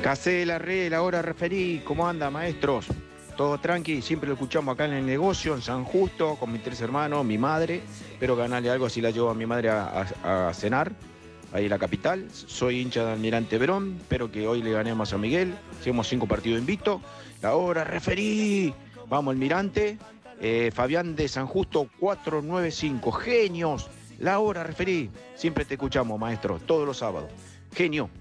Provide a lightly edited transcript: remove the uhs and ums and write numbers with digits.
José la Re, la hora referí, ¿cómo anda, maestros? Todo tranqui, siempre lo escuchamos acá en el negocio, en San Justo, con mis 3 hermanos, mi madre. Espero ganarle algo así la llevo a mi madre a cenar, ahí en la capital. Soy hincha de Almirante Verón, espero que hoy le ganemos a San Miguel. Hicimos 5 partidos invictos. La hora referí, vamos Almirante. Fabián de San Justo 495, genios. La hora referí, siempre te escuchamos, maestro, todos los sábados. Genio.